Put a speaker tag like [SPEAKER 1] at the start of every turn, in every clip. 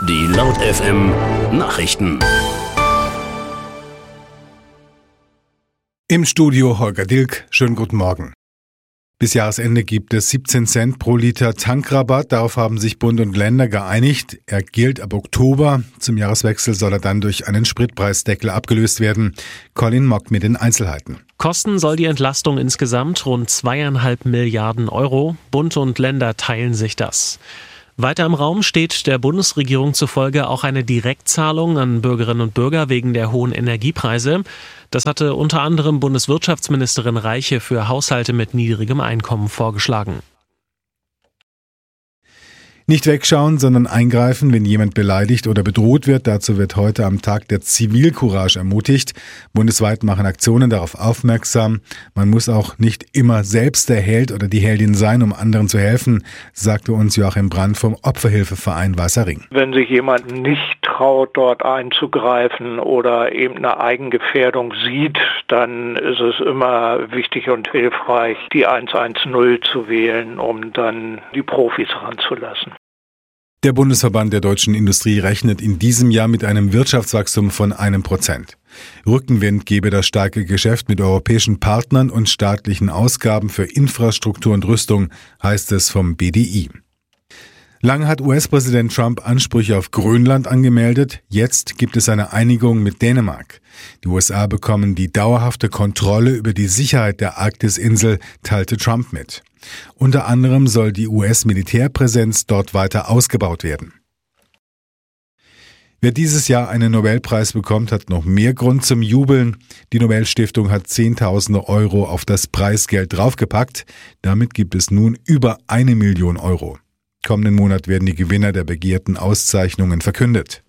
[SPEAKER 1] Die Laut FM Nachrichten.
[SPEAKER 2] Im Studio Holger Dilk, schönen guten Morgen. Bis Jahresende gibt es 17 Cent pro Liter Tankrabatt. Darauf haben sich Bund und Länder geeinigt. Er gilt ab Oktober. Zum Jahreswechsel soll er dann durch einen Spritpreisdeckel abgelöst werden. Colin Mock mit den Einzelheiten.
[SPEAKER 3] Kosten soll die Entlastung insgesamt rund 2,5 Milliarden Euro. Bund und Länder teilen sich das. Weiter im Raum steht der Bundesregierung zufolge auch eine Direktzahlung an Bürgerinnen und Bürger wegen der hohen Energiepreise. Das hatte unter anderem Bundeswirtschaftsministerin Reiche für Haushalte mit niedrigem Einkommen vorgeschlagen.
[SPEAKER 2] Nicht wegschauen, sondern eingreifen, wenn jemand beleidigt oder bedroht wird. Dazu wird heute am Tag der Zivilcourage ermutigt. Bundesweit machen Aktionen darauf aufmerksam. Man muss auch nicht immer selbst der Held oder die Heldin sein, um anderen zu helfen, sagte uns Joachim Brandt vom Opferhilfeverein Weißer Ring.
[SPEAKER 4] Wenn sich jemand nicht traut, dort einzugreifen oder eben eine Eigengefährdung sieht, dann ist es immer wichtig und hilfreich, die 110 zu wählen, um dann die Profis ranzulassen.
[SPEAKER 2] Der Bundesverband der deutschen Industrie rechnet in diesem Jahr mit einem Wirtschaftswachstum von 1%. Rückenwind gebe das starke Geschäft mit europäischen Partnern und staatlichen Ausgaben für Infrastruktur und Rüstung, heißt es vom BDI. Lange hat US-Präsident Trump Ansprüche auf Grönland angemeldet. Jetzt gibt es eine Einigung mit Dänemark. Die USA bekommen die dauerhafte Kontrolle über die Sicherheit der Arktisinsel, teilte Trump mit. Unter anderem soll die US-Militärpräsenz dort weiter ausgebaut werden. Wer dieses Jahr einen Nobelpreis bekommt, hat noch mehr Grund zum Jubeln. Die Nobelstiftung hat Zehntausende Euro auf das Preisgeld draufgepackt. Damit gibt es nun über 1 Million Euro. Kommenden Monat werden die Gewinner der begehrten Auszeichnungen verkündet.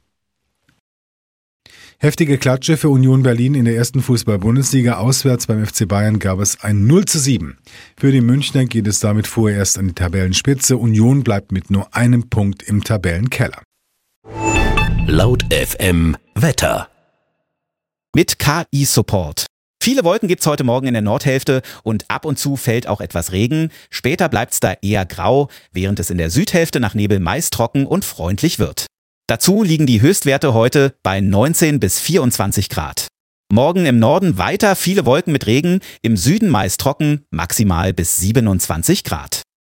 [SPEAKER 2] Heftige Klatsche für Union Berlin in der ersten Fußball-Bundesliga. Auswärts beim FC Bayern gab es ein 0:7. Für die Münchner geht es damit vorerst an die Tabellenspitze. Union bleibt mit nur einem Punkt im Tabellenkeller.
[SPEAKER 1] Laut FM Wetter.
[SPEAKER 5] Mit KI-Support. Viele Wolken gibt's heute Morgen in der Nordhälfte und ab und zu fällt auch etwas Regen. Später bleibt's da eher grau, während es in der Südhälfte nach Nebel meist trocken und freundlich wird. Dazu liegen die Höchstwerte heute bei 19 bis 24 Grad. Morgen im Norden weiter viele Wolken mit Regen, im Süden meist trocken, maximal bis 27 Grad.